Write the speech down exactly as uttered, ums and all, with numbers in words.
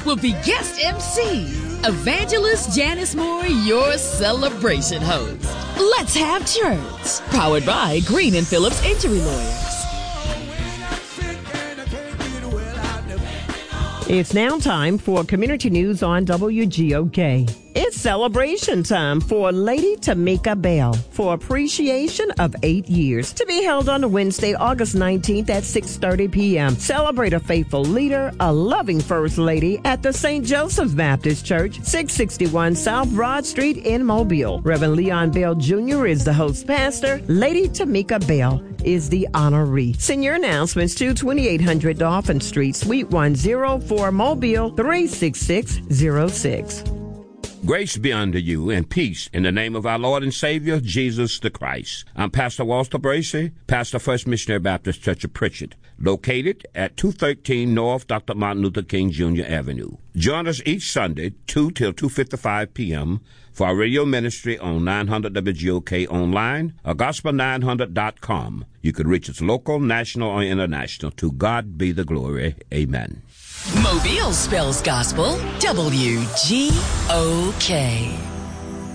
will be guest M C. Evangelist Janice Moore, your celebration host. Let's have church. Powered by Green and Phillips Injury Lawyers. It's now time for community news on W G O K. It's celebration time for Lady Tamika Bell for appreciation of eight years to be held on Wednesday, August nineteenth at six thirty p.m. Celebrate a faithful leader, a loving First Lady at the Saint Joseph's Baptist Church, six sixty-one South Broad Street in Mobile. Reverend Leon Bell Junior is the host pastor. Lady Tamika Bell is the honoree. Send your announcements to twenty-eight hundred Dolphin Street, Suite one oh four, Mobile, three six six zero six. Grace be unto you and peace in the name of our Lord and Savior, Jesus the Christ. I'm Pastor Walter Bracey, pastor First Missionary Baptist Church of Pritchard, located at two thirteen North Doctor Martin Luther King Junior Avenue. Join us each Sunday, two till two fifty-five p.m., for our radio ministry on nine hundred W G O K online or gospel nine hundred dot com. You can reach us local, national, or international. To God be the glory. Amen. Mobile spells gospel, W G O K.